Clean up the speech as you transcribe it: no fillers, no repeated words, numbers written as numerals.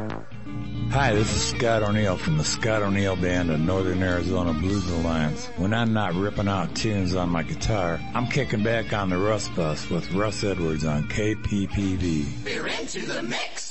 Hi, this is Scott O'Neill from the Scott O'Neill Band of Northern Arizona Blues Alliance. When I'm not ripping out tunes on my guitar, I'm kicking back on the Russ Bus with Russ Edwards on KPPV. We're into the mix.